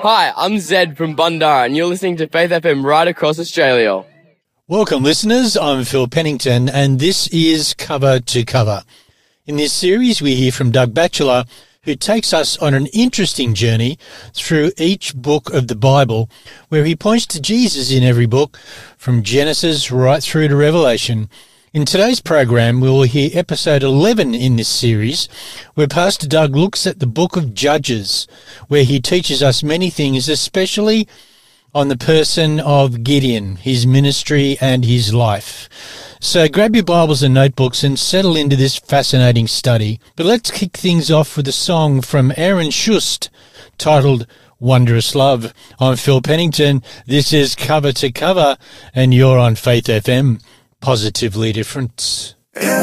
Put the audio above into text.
Hi, I'm Zed from Bundara, and you're listening to Faith FM right across Australia. Welcome, listeners. I'm Phil Pennington, and this is Cover to Cover. In this series, we hear from Doug Batchelor, who takes us on an interesting journey through each book of the Bible, where he points to Jesus in every book, from Genesis right through to Revelation. In today's program, we will hear episode 11 in this series, where Pastor Doug looks at the book of Judges, where he teaches us many things, especially on the person of Gideon, his ministry and his life. So grab your Bibles and notebooks and settle into this fascinating study. But let's kick things off with a song from Aaron Shust titled Wondrous Love. I'm Phil Pennington. This is Cover to Cover, and you're on Faith FM. Positively different.